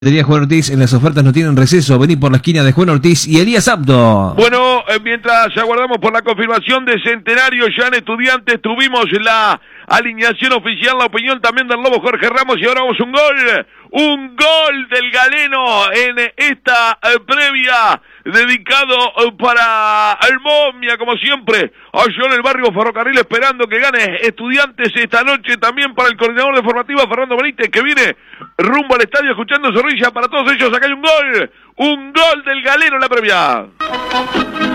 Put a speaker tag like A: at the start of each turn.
A: Juan Ortiz, en las ofertas no tienen receso. Vení por la esquina de Juan Ortiz y Elías Apto.
B: Bueno, mientras aguardamos por la confirmación de Centenario, ya en Estudiantes tuvimos la alineación oficial, la opinión también del Lobo Jorge Ramos, y ahora vamos un gol del galeno en esta previa, dedicado para el Momia, como siempre, allá en el barrio Ferrocarril, esperando que gane Estudiantes esta noche, también para el coordinador de formativa Fernando Benítez, que viene rumbo al estadio escuchando Zorrilla. Para todos ellos, acá hay un gol del galeno en la previa.